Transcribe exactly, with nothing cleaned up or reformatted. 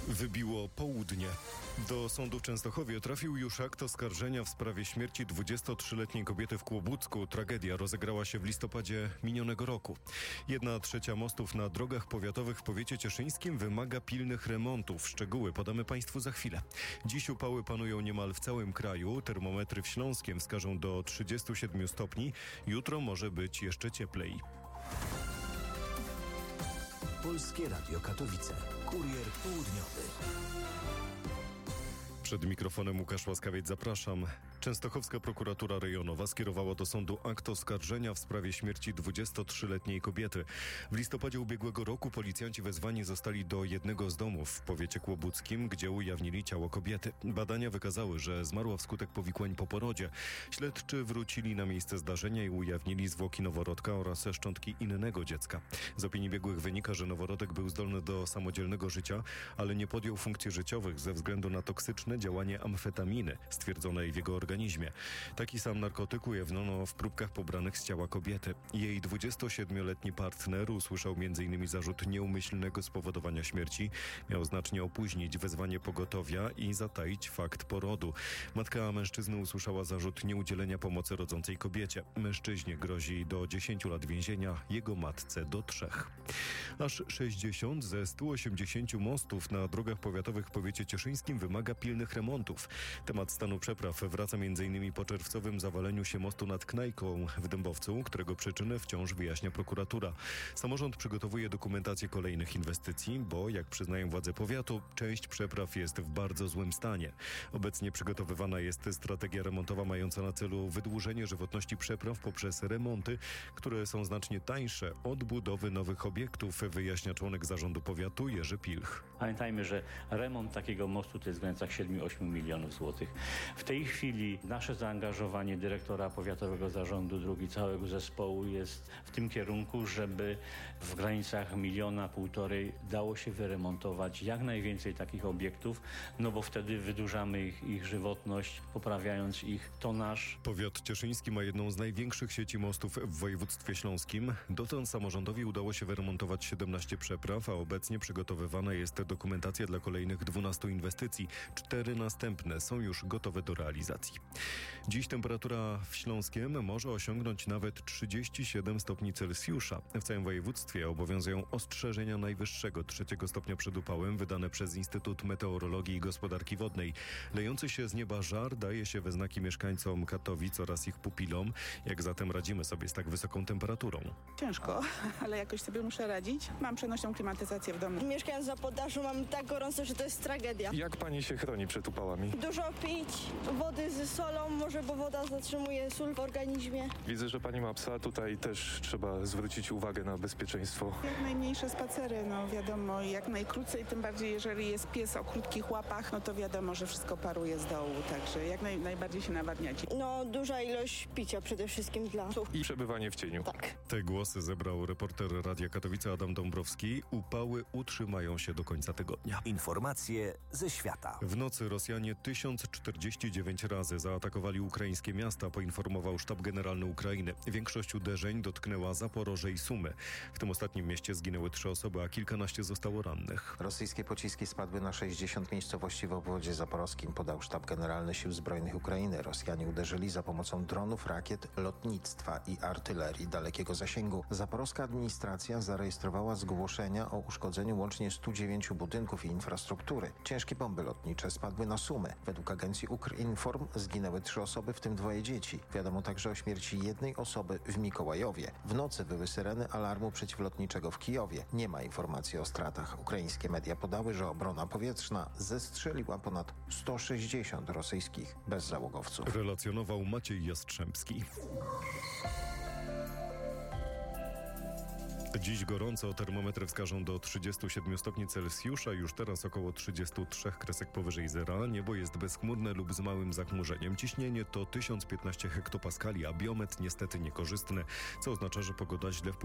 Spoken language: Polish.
Wybiło południe. Do sądu w Częstochowie trafił już akt oskarżenia w sprawie śmierci dwudziestotrzyletniej kobiety w Kłobucku. Tragedia rozegrała się w listopadzie minionego roku. Jedna trzecia mostów na drogach powiatowych w powiecie cieszyńskim wymaga pilnych remontów. Szczegóły podamy Państwu za chwilę. Dziś upały panują niemal w całym kraju. Termometry w Śląskiem wskażą do trzydziestu siedmiu stopni. Jutro może być jeszcze cieplej. Polskie Radio Katowice. Kurier południowy. Przed mikrofonem Łukasz Łaskawiec, zapraszam. Częstochowska prokuratura rejonowa skierowała do sądu akt oskarżenia w sprawie śmierci dwudziestotrzyletniej kobiety. W listopadzie ubiegłego roku policjanci wezwani zostali do jednego z domów w powiecie kłobuckim, gdzie ujawnili ciało kobiety. Badania wykazały, że zmarła wskutek powikłań po porodzie. Śledczy wrócili na miejsce zdarzenia i ujawnili zwłoki noworodka oraz szczątki innego dziecka. Z opinii biegłych wynika, że noworodek był zdolny do samodzielnego życia, ale nie podjął funkcji życiowych ze względu na toksyczne działanie amfetaminy stwierdzonej w jego organizmie. Taki sam narkotyk ujawniono w próbkach pobranych z ciała kobiety. Jej dwudziestosiedmioletni partner usłyszał między innymi zarzut nieumyślnego spowodowania śmierci. Miał znacznie opóźnić wezwanie pogotowia i zataić fakt porodu. Matka mężczyzny usłyszała zarzut nieudzielenia pomocy rodzącej kobiecie. Mężczyźnie grozi do dziesięciu lat więzienia, jego matce do trzech. Aż sześćdziesiąt ze stu osiemdziesięciu mostów na drogach powiatowych w powiecie cieszyńskim wymaga pilnych remontów. Temat stanu przepraw wraca między innymi po czerwcowym zawaleniu się mostu nad Knajką w Dębowcu, którego przyczynę wciąż wyjaśnia prokuratura. Samorząd przygotowuje dokumentację kolejnych inwestycji, bo jak przyznają władze powiatu, część przepraw jest w bardzo złym stanie. Obecnie przygotowywana jest strategia remontowa mająca na celu wydłużenie żywotności przepraw poprzez remonty, które są znacznie tańsze od budowy nowych obiektów, wyjaśnia członek zarządu powiatu Jerzy Pilch. Pamiętajmy, że remont takiego mostu to jest w granicach siedmiu ośmiu milionów złotych. W tej chwili nasze zaangażowanie dyrektora powiatowego zarządu dróg i całego zespołu jest w tym kierunku, żeby w granicach miliona, półtorej dało się wyremontować jak najwięcej takich obiektów, no bo wtedy wydłużamy ich, ich żywotność, poprawiając ich tonaż. Powiat cieszyński ma jedną z największych sieci mostów w województwie śląskim. Dotąd samorządowi udało się wyremontować siedemnaście przepraw, a obecnie przygotowywana jest dokumentacja dla kolejnych dwunastu inwestycji. Cztery następne są już gotowe do realizacji. Dziś temperatura w Śląskiem może osiągnąć nawet trzydzieści siedem stopni Celsjusza. W całym województwie obowiązują ostrzeżenia najwyższego trzeciego stopnia przed upałem wydane przez Instytut Meteorologii i Gospodarki Wodnej. Lejący się z nieba żar daje się we znaki mieszkańcom Katowic oraz ich pupilom. Jak zatem radzimy sobie z tak wysoką temperaturą? Ciężko, ale jakoś sobie muszę radzić. Mam przenośną klimatyzację w domu. Mieszkając na poddaszu mam tak gorąco, że to jest tragedia. Jak pani się chroni przed upałami? Dużo pić, wody z solą, może bo woda zatrzymuje sól w organizmie. Widzę, że pani ma psa. Tutaj też trzeba zwrócić uwagę na bezpieczeństwo. Jak najmniejsze spacery, no wiadomo, jak najkrócej, tym bardziej jeżeli jest pies o krótkich łapach, no to wiadomo, że wszystko paruje z dołu, także jak naj, najbardziej się nawadniać. No duża ilość picia przede wszystkim dla psów. I przebywanie w cieniu. Tak. Te głosy zebrał reporter Radia Katowice Adam Dąbrowski. Upały utrzymają się do końca tygodnia. Informacje ze świata. W nocy Rosjanie tysiąc czterdzieści dziewięć razy zaatakowali ukraińskie miasta, poinformował Sztab Generalny Ukrainy. Większość uderzeń dotknęła Zaporoże i Sumy. W tym ostatnim mieście zginęły trzy osoby, a kilkanaście zostało rannych. Rosyjskie pociski spadły na sześćdziesiąt miejscowości w obwodzie zaporowskim, podał Sztab Generalny Sił Zbrojnych Ukrainy. Rosjanie uderzyli za pomocą dronów, rakiet, lotnictwa i artylerii dalekiego zasięgu. Zaporowska administracja zarejestrowała zgłoszenia o uszkodzeniu łącznie stu dziewięciu budynków i infrastruktury. Ciężkie bomby lotnicze spadły na Sumy. Według agencji Ukrinform zginęły trzy osoby, w tym dwoje dzieci. Wiadomo także o śmierci jednej osoby w Mikołajowie. W nocy były syreny alarmu przeciwlotniczego w Kijowie. Nie ma informacji o stratach. Ukraińskie media podały, że obrona powietrzna zestrzeliła ponad sto sześćdziesiąt rosyjskich bezzałogowców. Relacjonował Maciej Jastrzębski. Dziś gorąco, termometry wskażą do trzydziestu siedmiu stopni Celsjusza, już teraz około trzydziestu trzech kresek powyżej zera. Niebo jest bezchmurne lub z małym zachmurzeniem. Ciśnienie to tysiąc piętnaście hektopaskali, a biometr niestety niekorzystny, co oznacza, że pogoda źle wpływa